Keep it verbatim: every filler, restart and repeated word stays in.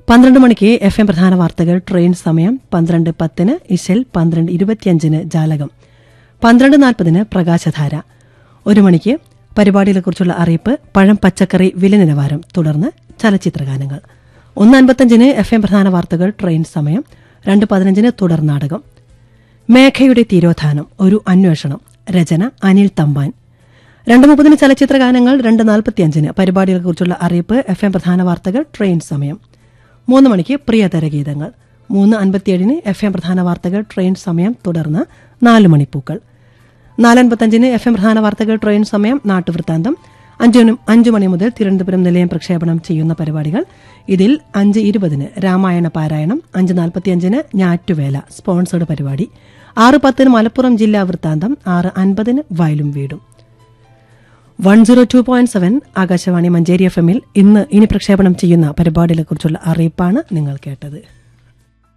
പന്ത്രണ്ട് മണിക്ക് F M പ്രധാന വാർത്തകൾ ട്രെയിൻ സമയം, പന്ത്രണ്ട് പത്തിന് ഇശൽ, പന്ത്രണ്ട് ഇരുപത്തിയഞ്ചിന് ജാലകം, പന്ത്രണ്ട് നാൽപ്പതിന് പ്രകാശധാര, ഒരു മണിക്ക് പരിപാടികളെക്കുറിച്ചുള്ള അറിയിപ്പ്, പഴം പച്ചക്കറി വില നിലവാരം, തുടർന്ന് ചലച്ചിത്രഗാനങ്ങൾ. ഒന്ന് അൻപത്തഞ്ചിന് എഫ് എം പ്രധാന വാർത്തകൾ ട്രെയിൻ സമയം, രണ്ട് പതിനഞ്ചിന് തുടർ നാടകം മേഘയുടെ തിരോധാനം ഒരു അന്വേഷണം, രചന അനിൽ തമ്പാൻ. രണ്ട് മുപ്പതിന് ചലച്ചിത്രഗാനങ്ങൾ, രണ്ട് നാൽപ്പത്തിയഞ്ചിന് പരിപാടികളെക്കുറിച്ചുള്ള അറിയിപ്പ്, എഫ് എം പ്രധാന വാർത്തകൾ ട്രെയിൻ സമയം. മൂന്ന് മണിക്ക് പ്രിയതര ഗീതങ്ങൾ, മൂന്ന് അൻപത്തിയേഴിന് എഫ് എം പ്രധാന വാർത്തകൾ ട്രെയിൻ സമയം, തുടർന്ന് നാല് മണിപ്പൂക്കൾ. നാലൻപത്തഞ്ചിന് എഫ് എം പ്രധാന വാർത്തകൾ ട്രെയിൻ സമയം, നാട്ടുവൃത്താന്തം. അഞ്ചിനും അഞ്ചു മണി മുതൽ തിരുവനന്തപുരം നിലയം പ്രക്ഷേപണം ചെയ്യുന്ന പരിപാടികൾ. ഇതിൽ അഞ്ച് ഇരുപതിന് രാമായണ പാരായണം, അഞ്ച് നാൽപ്പത്തിയഞ്ചിന് ഞാറ്റുവേല സ്പോൺസേഡ് പരിപാടി, ആറ് പത്തിന് മലപ്പുറം ജില്ലാ വൃത്താന്തം, ആറ് അൻപതിന് വയലും വീടും. One zero two point seven Akashvani Manjeri F എമ്മിൽ ഇന്ന് ഇനി പ്രക്ഷേപണം ചെയ്യുന്ന പരിപാടികളെക്കുറിച്ചുള്ള അറിയിപ്പാണ് നിങ്ങൾ കേട്ടത്.